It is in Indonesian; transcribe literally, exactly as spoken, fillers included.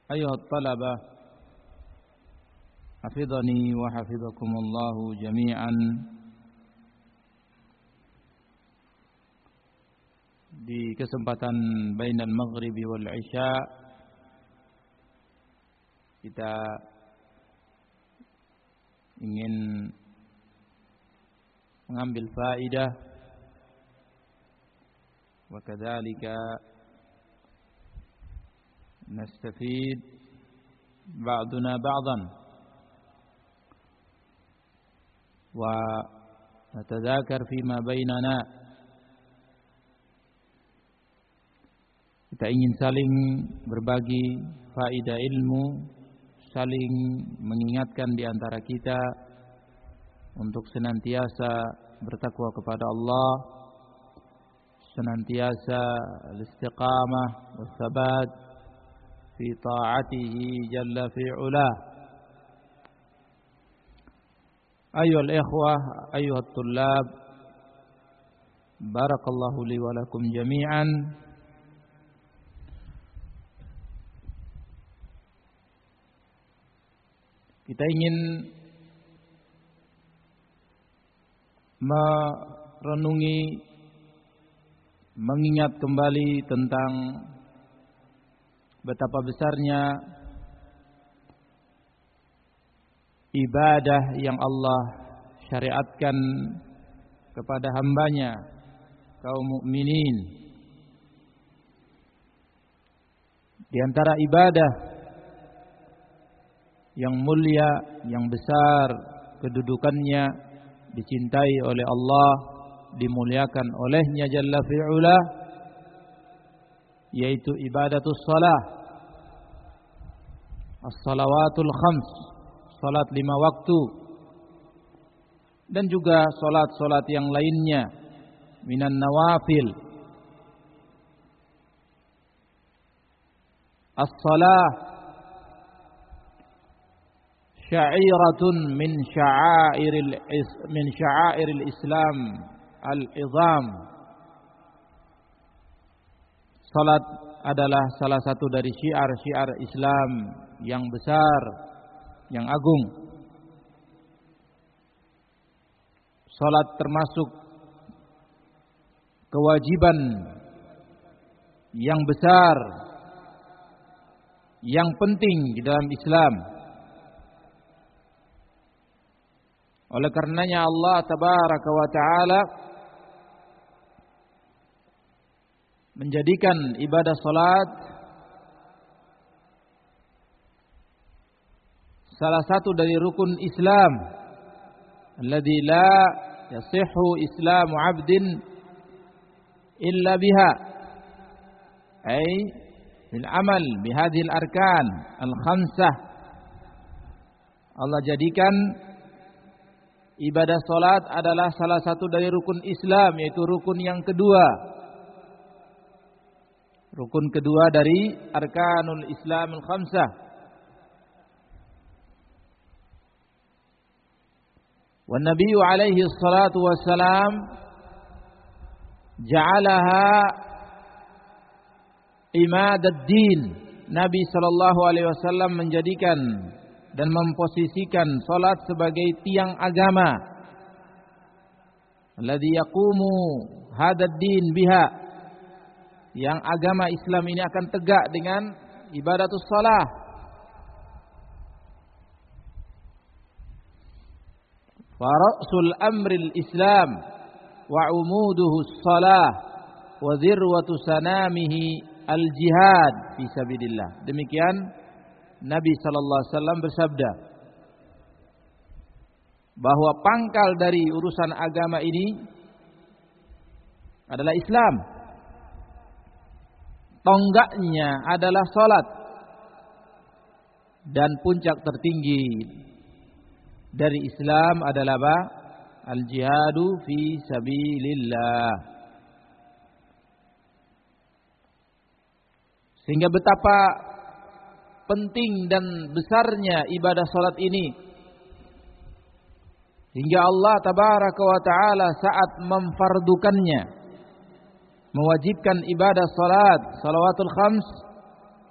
أيها الطلبة حفظني وحفظكم الله جميعا. Di kesempatan bainal maghribi wal isya kita ingin mengambil faidah wa kadzalika nastafid ba'duna ba'dan wa natadzakar fima bainana. Kita ingin saling berbagi faedah ilmu, saling mengingatkan di antara kita untuk senantiasa bertakwa kepada Allah, senantiasa al-istiqamah was-sabat fi ta'atihi jalla fi 'ulah. Ayyuhal ikhwah, ayyuhat tullab, barakallahu li wa lakum jami'an. Kita ingin merenungi, mengingat kembali tentang betapa besarnya ibadah yang Allah syariatkan kepada hambanya, kaum mukminin. Di antara ibadah yang mulia, yang besar kedudukannya, dicintai oleh Allah, dimuliakan olehnya jalla fi'ula, yaitu ibadatus salah, as-salawatul khams, salat lima waktu, dan juga salat-salat yang lainnya minan nawafil. As-salah sya'iratun min sya'airil min sya'airil Islam al-izam. Salat adalah salah satu dari syiar-syiar Islam yang besar, yang agung. Salat termasuk kewajiban yang besar, yang penting di dalam Islam. Oleh karenanya Allah tabaraka wa ta'ala menjadikan ibadah salat salah satu dari rukun Islam, alladzi la yasihhu islamu 'abdin illa biha, ay bil amal bihadhil arkan al-khamsah. Allah jadikan ibadah salat adalah salah satu dari rukun Islam, yaitu rukun yang kedua. Rukun kedua dari arkanul Islamul khamsah. Wan Nabiyyu alaihi salatu wassalam ja'alaha imadad-din. Nabi sallallahu alaihi wasallam menjadikan dan memposisikan salat sebagai tiang agama. Alladzi yaqumu hadzal din biha, yang agama Islam ini akan tegak dengan ibadatus shalah. Farasul amril Islam wa umuduhu shalah wa dzirwatu sanamihi al-jihad fi sabilillah. Demikian Nabi sallallahu alaihi wasallam bersabda bahwa pangkal dari urusan agama ini adalah Islam. Tonggaknya adalah salat. Dan puncak tertinggi dari Islam adalah apa? Al-jihadu fi sabilillah. Sehingga betapa penting dan besarnya ibadah salat ini, hingga Allah tabaraka wa ta'ala saat memfardukannya, mewajibkan ibadah salat, salawatul khams,